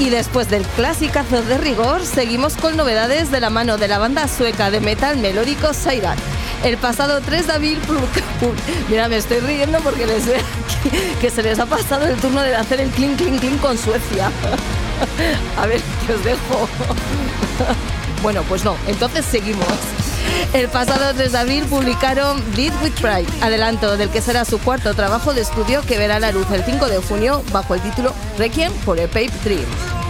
Y después del clasicazo de rigor, seguimos con novedades de la mano de la banda sueca de metal melódico Sairak. El pasado 3 de abril... Mira, me estoy riendo porque les veo que se les ha pasado el turno de hacer el clink, clink, clink con Suecia. A ver, que os dejo. Bueno, pues no, entonces seguimos. El pasado 3 de abril publicaron Dead with Pride, adelanto del que será su cuarto trabajo de estudio que verá la luz el 5 de junio bajo el título Requiem for a Pipe Dream.